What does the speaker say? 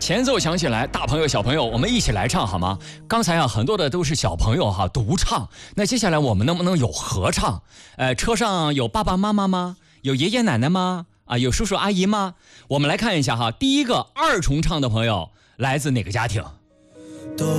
前奏响起来，大朋友小朋友我们一起来唱好吗？刚才很多的都是小朋友独唱，那接下来我们能不能有合唱？车上有爸爸妈妈吗？有爷爷奶奶吗？有叔叔阿姨吗？我们来看一下第一个二重唱的朋友来自哪个家庭？